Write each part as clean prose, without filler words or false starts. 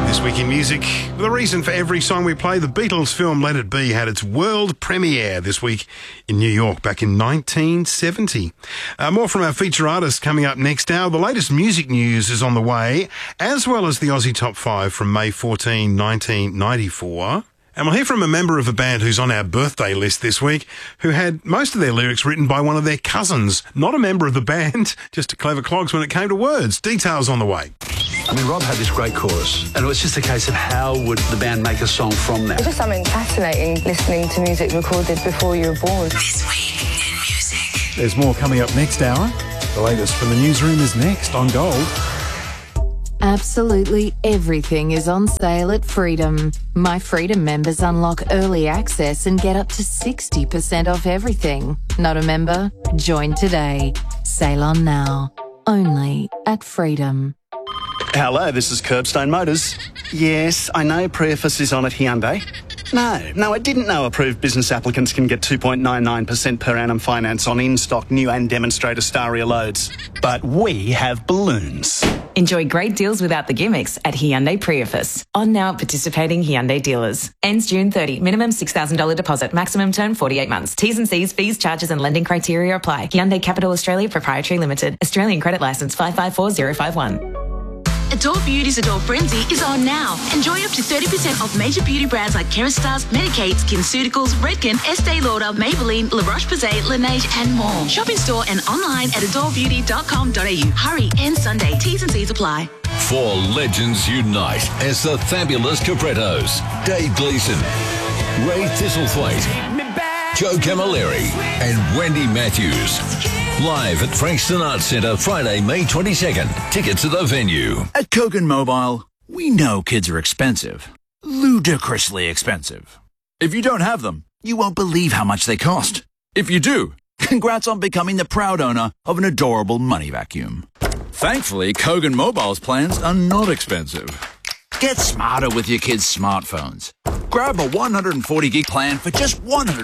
This week in music, the reason for every song we play, the Beatles film Let It Be had its world premiere this week in New York back in 1970. More from our feature artists coming up next hour. The latest music news is on the way, as well as the Aussie Top 5 from May 14, 1994. And we'll hear from a member of a band who's on our birthday list this week, who had most of their lyrics written by one of their cousins. Not a member of the band, just a clever clogs when it came to words. Details on the way. I mean, Rob had this great chorus, and it was just a case of how would the band make a song from that. There's just something fascinating listening to music recorded before you were born. This week in music. There's more coming up next hour. The latest from the newsroom is next on Gold. Absolutely everything is on sale at Freedom. My Freedom members unlock early access and get up to 60% off everything. Not a member? Join today. Sale on now. Only at Freedom. Hello, this is Curbstone Motors. Yes, I know Prius is on at Hyundai. No, I didn't know approved business applicants can get 2.99% per annum finance on in-stock new and demonstrator Staria loads. But we have balloons. Enjoy great deals without the gimmicks at Hyundai Prius. On now at participating Hyundai dealers. Ends June 30. Minimum $6,000 deposit. Maximum term 48 months. T's and C's, fees, charges and lending criteria apply. Hyundai Capital Australia Proprietary Limited. Australian Credit Licence 554051. Adore Beauty's Adore Frenzy is on now. Enjoy up to 30% off major beauty brands like Kerastase, Medik8, SkinCeuticals, Redken, Estee Lauder, Maybelline, La Roche-Posay, Laneige and more. Shop in store and online at adorebeauty.com.au. Hurry, and Sunday. T's and C's apply. Four legends unite as the fabulous Caprettos. Dave Gleeson, Ray Thistlethwaite, Joe Camilleri and Wendy Matthews. Live at Frankston Arts Centre, Friday, May 22nd. Tickets at the venue. At Kogan Mobile, we know kids are expensive. Ludicrously expensive. If you don't have them, you won't believe how much they cost. If you do, congrats on becoming the proud owner of an adorable money vacuum. Thankfully, Kogan Mobile's plans are not expensive. Get smarter with your kids' smartphones. Grab a 140 gig plan for just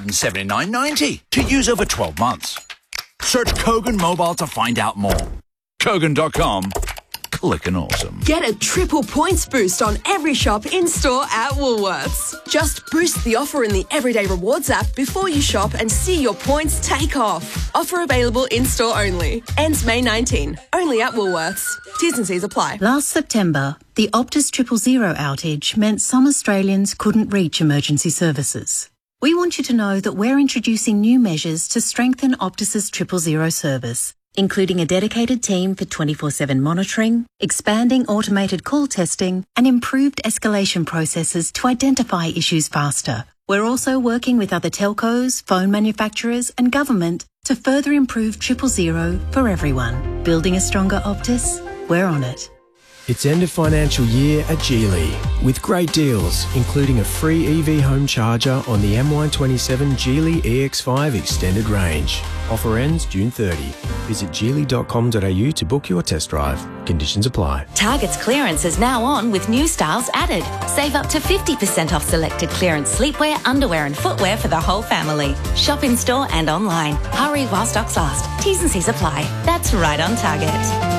$179.90 to use over 12 months. Search Kogan Mobile to find out more. Kogan.com. Clickin' awesome. Get a triple points boost on every shop in-store at Woolworths. Just boost the offer in the Everyday Rewards app before you shop and see your points take off. Offer available in-store only. Ends May 19. Only at Woolworths. T's and C's apply. Last September, the Optus 000 outage meant some Australians couldn't reach emergency services. We want you to know that we're introducing new measures to strengthen Optus's 000 service, including a dedicated team for 24/7 monitoring, expanding automated call testing, and improved escalation processes to identify issues faster. We're also working with other telcos, phone manufacturers, and government to further improve 000 for everyone. Building a stronger Optus? We're on it. It's end of financial year at Geely, with great deals, including a free EV home charger on the MY27 Geely EX5 Extended Range. Offer ends June 30. Visit geely.com.au to book your test drive. Conditions apply. Target's clearance is now on with new styles added. Save up to 50% off selected clearance sleepwear, underwear and footwear for the whole family. Shop in store and online. Hurry while stocks last. T's and C's apply. That's right on Target.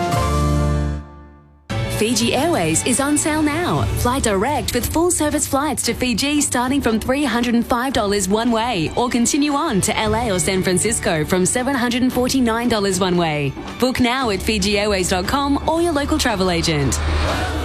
Fiji Airways is on sale now. Fly direct with full service flights to Fiji starting from $305 one way, or continue on to LA or San Francisco from $749 one way. Book now at FijiAirways.com or your local travel agent.